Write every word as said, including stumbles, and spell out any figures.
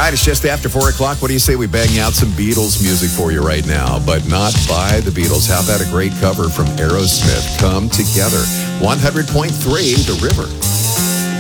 right, it's just after four o'clock. What do you say we bang out some Beatles music for you right now, but not by the Beatles? How about a great cover from Aerosmith, Come Together? one hundred point three, The River.